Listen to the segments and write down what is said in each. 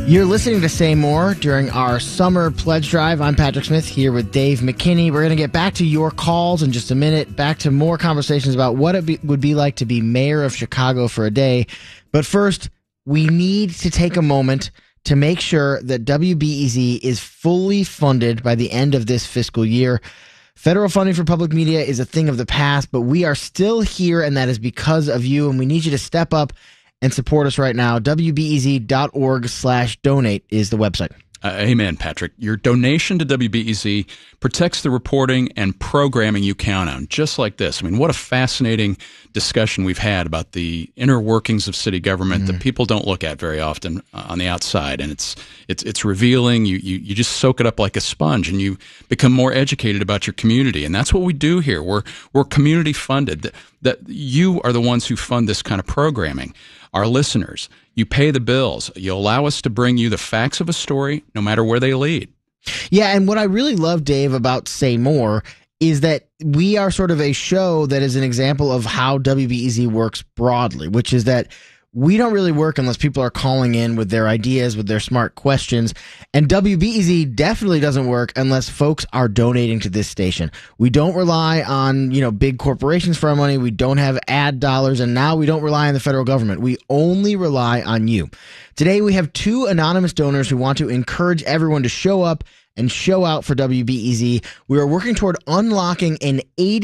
You're listening to Say More during our summer pledge drive. I'm Patrick Smith here with Dave McKinney. We're going to get back to your calls in just a minute, back to more conversations about what it would be like to be mayor of Chicago for a day. But first, we need to take a moment to make sure that WBEZ is fully funded by the end of this fiscal year. Federal funding for public media is a thing of the past, but we are still here, and that is because of you, and we need you to step up and support us right now. WBEZ.org/donate is the website. Amen, Patrick. Your donation to WBEZ protects the reporting and programming you count on, just like this. I mean, what a fascinating discussion we've had about the inner workings of city government that people don't look at very often on the outside. And it's revealing. You just soak it up like a sponge, and you become more educated about your community. And that's what we do here. We're community funded. That you are the ones who fund this kind of programming. Our listeners, you pay the bills. You allow us to bring you the facts of a story, no matter where they lead. Yeah, and what I really love, Dave, about Say More is that we are sort of a show that is an example of how WBEZ works broadly, which is that we don't really work unless people are calling in with their ideas, with their smart questions. And WBEZ definitely doesn't work unless folks are donating to this station. We don't rely on, big corporations for our money. We don't have ad dollars. And now we don't rely on the federal government. We only rely on you. Today, we have two anonymous donors who want to encourage everyone to show up and show out for WBEZ. We are working toward unlocking an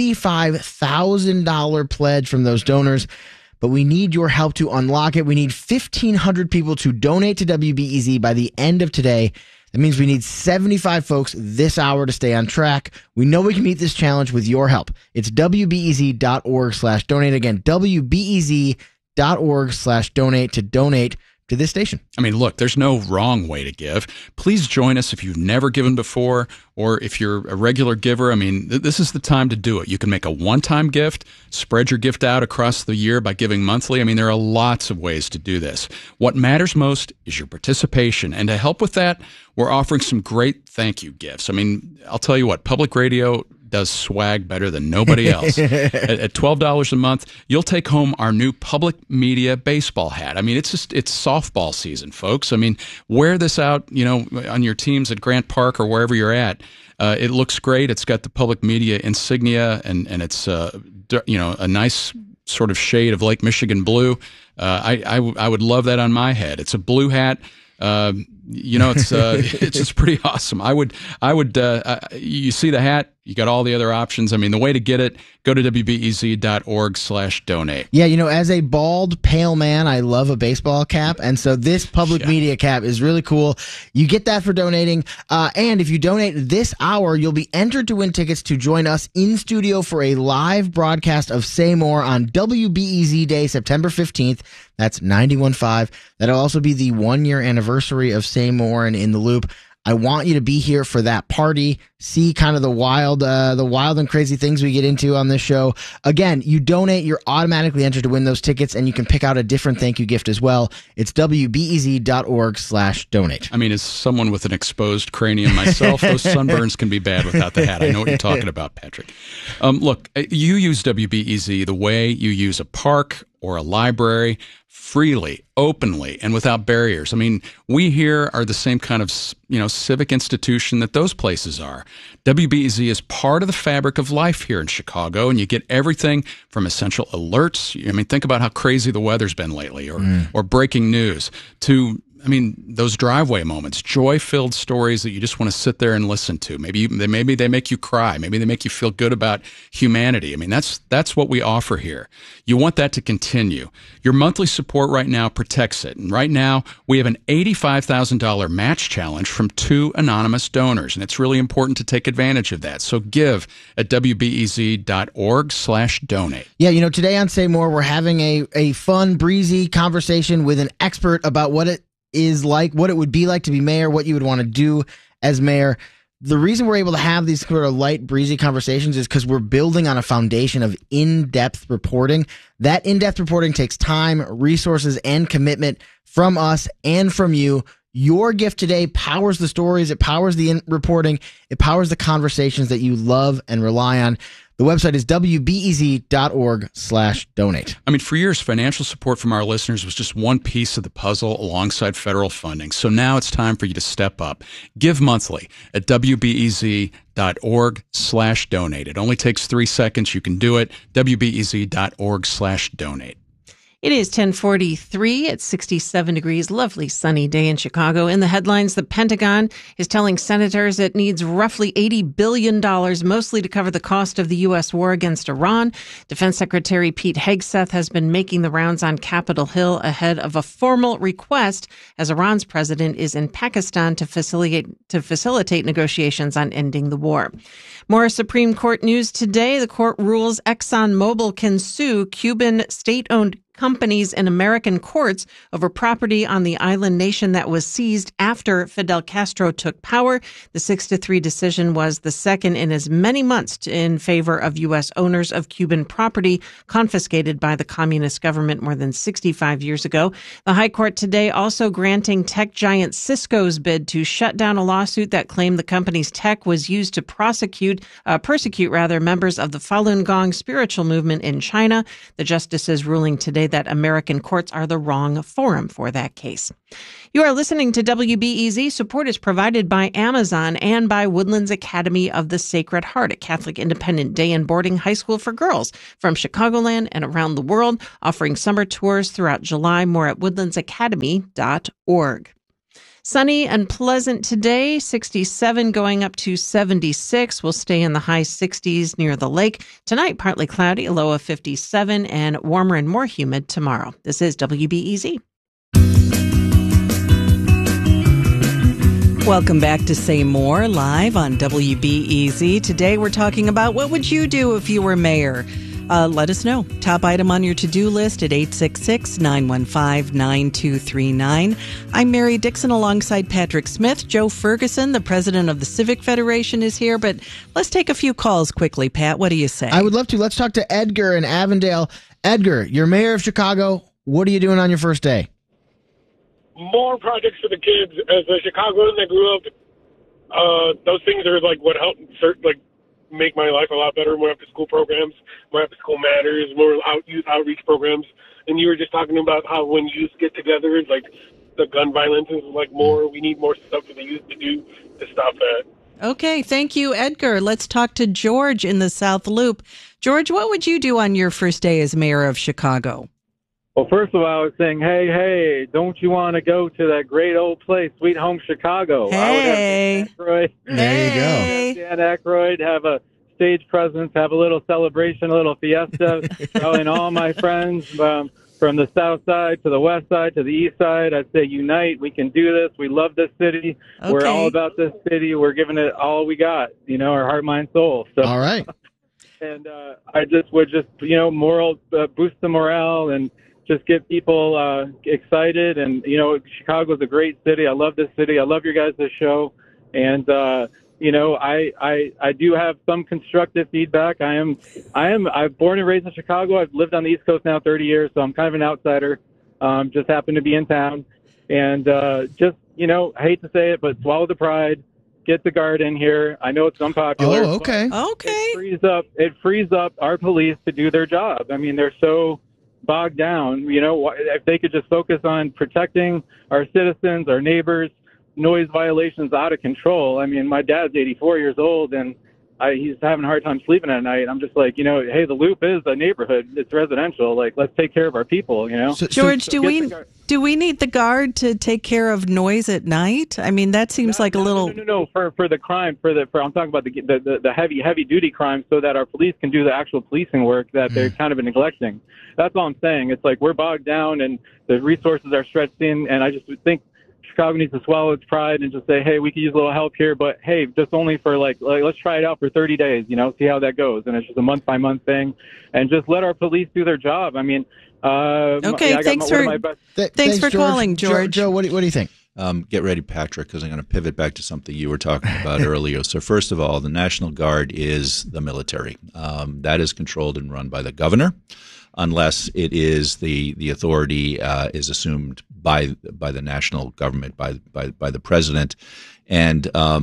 $85,000 pledge from those donors, but we need your help to unlock it. We need 1,500 people to donate to WBEZ by the end of today. That means we need 75 folks this hour to stay on track. We know we can meet this challenge with your help. It's WBEZ.org/donate. Again, WBEZ.org/donate to donate to this station. I mean, look, there's no wrong way to give. Please join us if you've never given before, or if you're a regular giver. I mean, this is the time to do it. You can make a one-time gift, spread your gift out across the year by giving monthly. I mean, there are lots of ways to do this. What matters most is your participation. And to help with that, we're offering some great thank you gifts. I mean, I'll tell you what, public radio does swag better than nobody else. At $12 a month, you'll take home our new public media baseball hat. I mean, it's softball season, folks. I mean, wear this out, on your teams at Grant Park or wherever you're at. It looks great. It's got the public media insignia, and it's a nice sort of shade of Lake Michigan blue. I would love that on my head. It's a blue hat. It's just pretty awesome. You see the hat, you got all the other options. I mean, the way to get it, go to WBEZ.org/donate. Yeah, as a bald, pale man, I love a baseball cap. And so this public media cap is really cool. You get that for donating. And if you donate this hour, you'll be entered to win tickets to join us in studio for a live broadcast of Say More on WBEZ Day, September 15th. That's 91.5. That'll also be the 1-year anniversary of Say More and In the Loop. I want you to be here for that party, see kind of the wild and crazy things we get into on this show. Again, you donate, you're automatically entered to win those tickets, and you can pick out a different thank you gift as well. It's WBEZ.org/donate. I mean, as someone with an exposed cranium myself, those sunburns can be bad without the hat. I know what you're talking about, Patrick. Look, you use WBEZ the way you use a park or a library, freely, openly, and without barriers. I mean, we here are the same kind of, civic institution that those places are. WBEZ is part of the fabric of life here in Chicago, and you get everything from essential alerts. I mean, think about how crazy the weather's been lately, or breaking news, to those driveway moments, joy-filled stories that you just want to sit there and listen to. Maybe they make you cry. Maybe they make you feel good about humanity. I mean, that's what we offer here. You want that to continue. Your monthly support right now protects it. And right now, we have an $85,000 match challenge from 2 anonymous donors. And it's really important to take advantage of that. So give at WBEZ.org/donate. Yeah, today on Say More, we're having a fun, breezy conversation with an expert about what it would be like to be mayor, what you would want to do as mayor. The reason we're able to have these sort of light, breezy conversations is because we're building on a foundation of in-depth reporting. That in-depth reporting takes time, resources, and commitment from us and from you. Your gift today powers the stories, it powers the reporting, it powers the conversations that you love and rely on. The website is wbez.org/donate. I mean, for years, financial support from our listeners was just one piece of the puzzle alongside federal funding. So now it's time for you to step up. Give monthly at wbez.org/donate. It only takes 3 seconds. You can do it. wbez.org/donate. It is 10:43. It's 67 degrees. Lovely sunny day in Chicago. In the headlines, the Pentagon is telling senators it needs roughly $80 billion, mostly to cover the cost of the U.S. war against Iran. Defense Secretary Pete Hegseth has been making the rounds on Capitol Hill ahead of a formal request as Iran's president is in Pakistan to facilitate negotiations on ending the war. More Supreme Court news today. The court rules ExxonMobil can sue Cuban state-owned companies in American courts over property on the island nation that was seized after Fidel Castro took power. The 6-3 decision was the second in as many months in favor of U.S. owners of Cuban property confiscated by the communist government more than 65 years ago. The High Court today also granting tech giant Cisco's bid to shut down a lawsuit that claimed the company's tech was used to persecute members of the Falun Gong spiritual movement in China. The justices ruling today that American courts are the wrong forum for that case. You are listening to WBEZ. Support is provided by Amazon and by Woodlands Academy of the Sacred Heart, a Catholic independent day and boarding high school for girls from Chicagoland and around the world, offering summer tours throughout July. More at woodlandsacademy.org. Sunny and pleasant today, 67 going up to 76. We'll stay in the high 60s near the lake. Tonight, partly cloudy, a low of 57, and warmer and more humid tomorrow. This is WBEZ. Welcome back to Say More, live on WBEZ. Today we're talking about what would you do if you were mayor? Let us know. Top item on your to-do list at 866-915-9239. I'm Mary Dixon alongside Patrick Smith. Joe Ferguson, the president of the Civic Federation, is here, but let's take a few calls quickly. Pat, what do you say? I would love to. Let's talk to Edgar in Avondale. Edgar, you're mayor of Chicago. What are you doing on your first day? More projects for the kids. As a Chicagoan that grew up, those things are like what help make my life a lot better. More after-school programs, more after-school matters, more youth outreach programs. And you were just talking about how when youth get together, it's like the gun violence is like more. We need more stuff for the youth to do to stop that. Okay, thank you, Edgar. Let's talk to George in the South Loop. George, what would you do on your first day as mayor of Chicago? Well, first of all, I was saying, hey, don't you want to go to that great old place, Sweet Home Chicago? Hey. I would have Dan Aykroyd. There you go. Dan Aykroyd, have a stage presence, have a little celebration, a little fiesta, calling all my friends from the south side to the west side to the east side. I'd say unite. We can do this. We love this city. Okay. We're all about this city. We're giving it all we got, our heart, mind, soul. So, all right. And I just would boost the morale and just get people excited. And, Chicago's a great city. I love this city. I love your guys' show. And, I do have some constructive feedback. I'm born and raised in Chicago. I've lived on the East Coast now 30 years, so I'm kind of an outsider. Just happen to be in town. And I hate to say it, but swallow the pride. Get the guard in here. I know it's unpopular. Oh, okay. Okay. It frees up our police to do their job. I mean, they're so bogged down. If they could just focus on protecting our citizens, our neighbors. Noise violations out of control. I mean, my dad's 84 years old, and he's having a hard time sleeping at night. I'm just like, hey, the Loop is a neighborhood. It's residential. Like, let's take care of our people, George, do we need the guard to take care of noise at night? I mean, that seems like a little... No. For the crime, I'm talking about the heavy duty crime, so that our police can do the actual policing work that they're kind of neglecting. That's all I'm saying. It's like we're bogged down, and the resources are stretched in, and I just would think Chicago needs to swallow its pride and just say, hey, we could use a little help here, but hey, just only for let's try it out for 30 days, see how that goes. And it's just a month-by-month thing, and just let our police do their job. I mean, okay, thanks for calling, George. Joe, what do you think? Get ready, Patrick, because I'm going to pivot back to something you were talking about earlier. So first of all, the National Guard is the military. That is controlled and run by the governor. unless it is the authority is assumed by the national government, by the president. And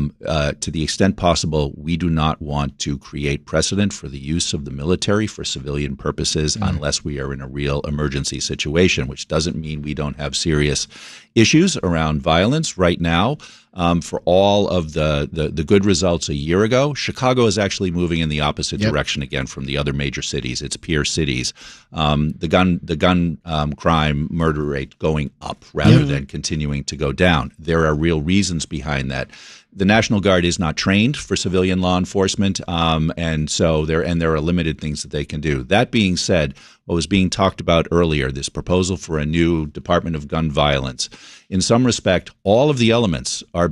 to the extent possible, we do not want to create precedent for the use of the military for civilian purposes unless we are in a real emergency situation, which doesn't mean we don't have serious issues around violence right now. For all of the good results a year ago, Chicago is actually moving in the opposite direction again from the other major cities, its peer cities. The gun crime murder rate going up rather than continuing to go down. There are real reasons behind that. The National Guard is not trained for civilian law enforcement, and so there are limited things that they can do. That being said, what was being talked about earlier, this proposal for a new Department of Gun Violence, in some respect, all of the elements are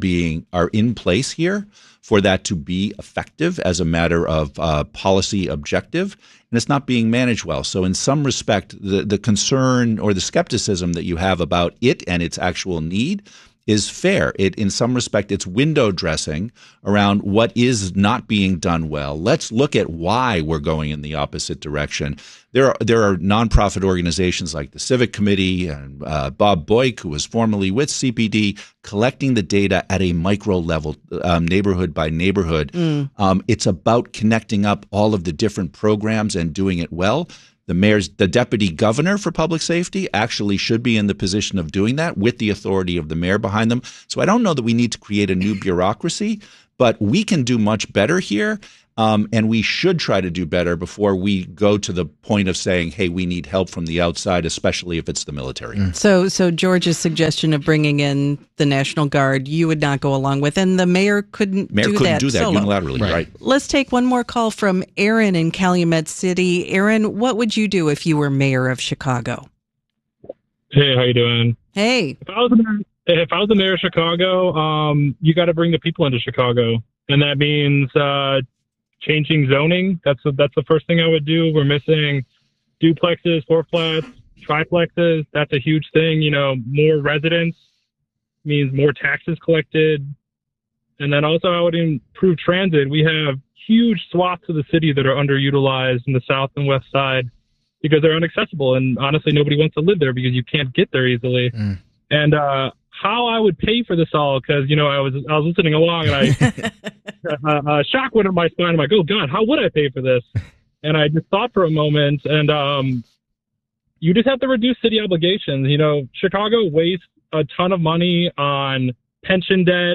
in place here for that to be effective as a matter of policy objective, and it's not being managed well. So in some respect, the concern or the skepticism that you have about it and its actual need is fair. In some respect, it's window dressing around what is not being done well. Let's look at why we're going in the opposite direction. There are nonprofit organizations like the Civic Committee and Bob Boyk, who was formerly with CPD, collecting the data at a micro level, neighborhood by neighborhood. It's about connecting up all of the different programs and doing it well. The deputy governor for public safety actually should be in the position of doing that with the authority of the mayor behind them. So I don't know that we need to create a new bureaucracy, but we can do much better here. And we should try to do better before we go to the point of saying, hey, we need help from the outside, especially if it's the military. So George's suggestion of bringing in the National Guard, you would not go along with, and the mayor couldn't do that solo. Unilaterally, right. Let's take one more call from Aaron in Calumet City. Aaron, what would you do if you were mayor of Chicago? Hey, how you doing? Hey. If I was the mayor of Chicago, you got to bring the people into Chicago, and that means changing zoning. That's the first thing I would do. We're missing duplexes, four flats, triplexes. That's a huge thing. More residents means more taxes collected. And then also I would improve transit. We have huge swaths of the city that are underutilized in the south and west side because they're inaccessible. And honestly, nobody wants to live there because you can't get there easily. And how I would pay for this all, because I was listening along and a shock went in my spine. I'm like, oh God, how would I pay for this? And I just thought for a moment, and you just have to reduce city obligations. Chicago wastes a ton of money on pension debt.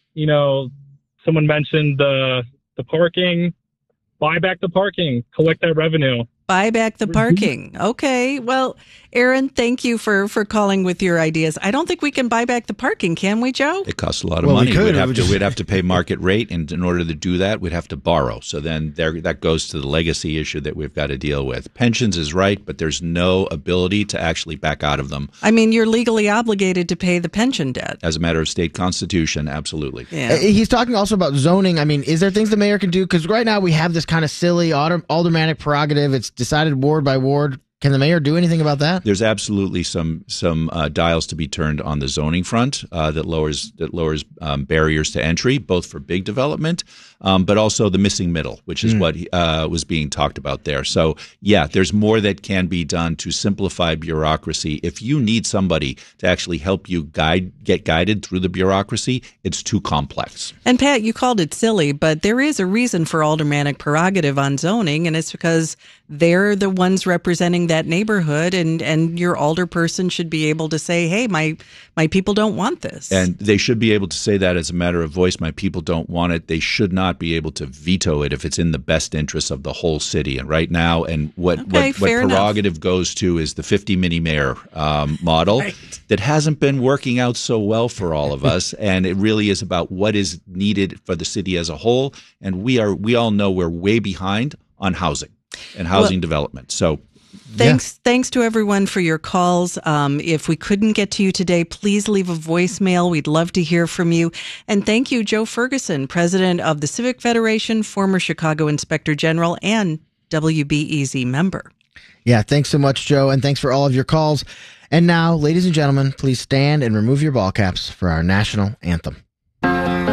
Someone mentioned the parking. Buy back the parking, collect that revenue. Buy back the parking. Okay. Well, Aaron, thank you for calling with your ideas. I don't think we can buy back the parking, can we, Joe? It costs a lot of money. We'd have to pay market rate, and in order to do that, we'd have to borrow. So then that goes to the legacy issue that we've got to deal with. Pensions is right, but there's no ability to actually back out of them. I mean, you're legally obligated to pay the pension debt. As a matter of state constitution, absolutely. Yeah. He's talking also about zoning. I mean, is there things the mayor can do? Because right now we have this kind of silly aldermanic prerogative. It's decided ward by ward. Can the mayor do anything about that? There's absolutely some dials to be turned on the zoning front that lowers barriers to entry, both for big development, but also the missing middle, which is what was being talked about there. So, yeah, there's more that can be done to simplify bureaucracy. If you need somebody to actually help you get guided through the bureaucracy, it's too complex. And Pat, you called it silly, but there is a reason for aldermanic prerogative on zoning, and it's because they're the ones representing that neighborhood, and your alderperson should be able to say, hey, my people don't want this. And they should be able to say that as a matter of voice. My people don't want it. They should not be able to veto it if it's in the best interest of the whole city. And right now, and what prerogative goes to is the 50 mini-mayor model that hasn't been working out so well for all of us. And it really is about what is needed for the city as a whole. And we all know we're way behind on housing and housing development. So Thanks to everyone for your calls. If we couldn't get to you today, please leave a voicemail. We'd love to hear from you. And thank you, Joe Ferguson, president of the Civic Federation, former Chicago Inspector General, and WBEZ member. Yeah, thanks so much, Joe, and thanks for all of your calls. And now, ladies and gentlemen, please stand and remove your ball caps for our national anthem.